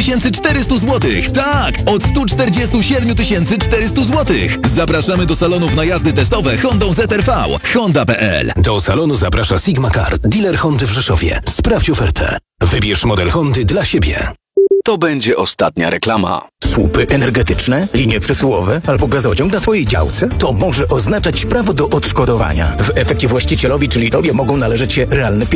400 zł. Tak, od 147 400 zł. Zapraszamy do salonów na jazdy testowe Hondą ZR-V. Honda.pl. Do salonu zaprasza Sigma Car, dealer Hondy w Rzeszowie. Sprawdź ofertę. Wybierz model Hondy dla siebie. To będzie ostatnia reklama. Słupy energetyczne, linie przesyłowe albo gazociąg na Twojej działce? To może oznaczać prawo do odszkodowania. W efekcie właścicielowi, czyli Tobie, mogą należeć się realne pieniądze.